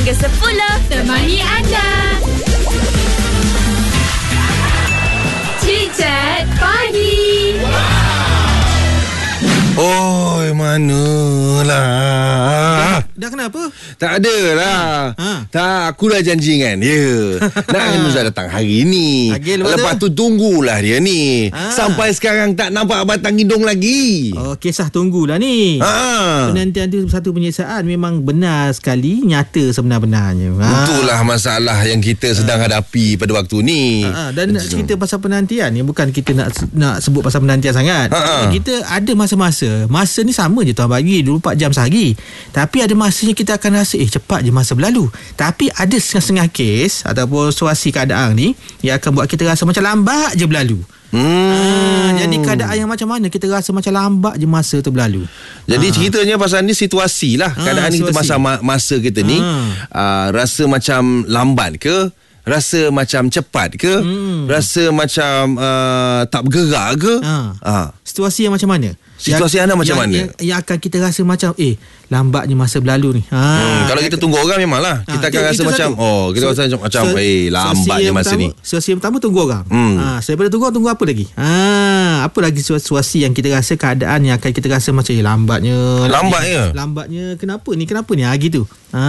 hingga 10. Temani anda. Chat Pagi. Oi, manalah. Dah kenapa? Tak adalah. Tak, aku dah janji kan dia. Nak Nuzul datang hari ni. Lepas tu tunggulah dia ni. Sampai sekarang tak nampak batang hidung lagi. Oh, kisah tunggulah ni. Penantian tu satu penyiksaan memang benar sekali, nyata sebenar-benarnya. Itulah masalah yang kita sedang hadapi pada waktu ni. Dan nak cerita pasal penantian ni, bukan kita nak sebut pasal penantian sangat. Kita ada masa ni sama je Tuhan bagi 24 jam sehari. Tapi ada masanya kita akan rasa cepat je masa berlalu. Tapi ada setengah-setengah kes ataupun situasi keadaan ni yang akan buat kita rasa macam lambat je berlalu. Jadi keadaan yang macam mana kita rasa macam lambat je masa tu berlalu. Jadi ceritanya pasal ni situasi lah. Keadaan ni kita masa kita ni rasa macam lambat ke, rasa macam cepat ke, rasa macam tak bergerak ke. Situasi yang macam mana? Situasi anda macam mana? Yang akan kita rasa macam lambatnya masa berlalu ni. Kalau kita tunggu orang memanglah kita akan rasa macam kita rasa macam lambatnya masa ni. Situasi yang pertama tunggu orang. Daripada tunggu apa lagi? Apa lagi situasi yang kita rasa, keadaan yang akan kita rasa macam lambatnya kenapa ni gitu.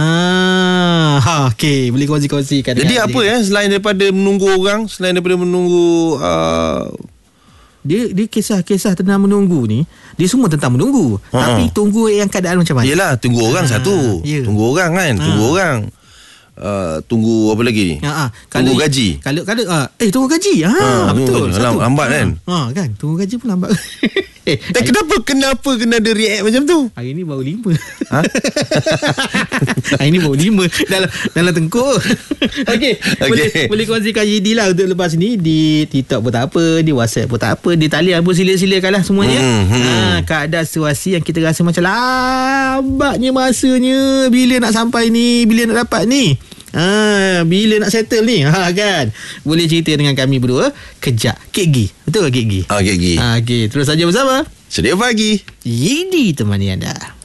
Okey, boleh kongsi-kongsikan. Jadi apa selain daripada menunggu orang, selain daripada menunggu Dia kisah-kisah tentang menunggu ni, dia semua tentang menunggu. Tapi tunggu yang keadaan macam mana? Yelah, tunggu orang satu. Tunggu orang kan. Tunggu orang. Tunggu apa lagi ni? Tunggu gaji. Kalau tunggu gaji. Betul. Lambat kan? Kan, tunggu gaji pun lambat. Kenapa kena ada react macam tu? Hari ni baru 5. Hari ni baru 5 dalam tengkuk. Okey. Boleh kongsikan ID lah untuk lepas ni. Di TikTok pun tak apa, di WhatsApp pun tak apa, di talian pun sila-silakan lah semuanya. Keadaan situasi yang kita rasa macam lambatnya masanya, bila nak sampai ni, bila nak dapat ni, bila nak settle ni, kan. Boleh cerita dengan kami berdua kejap. Kek Gi. Betul ke Kek Gi? Kek Gi. Okey, terus saja bersama Sedia Pagi. Ini temani anda.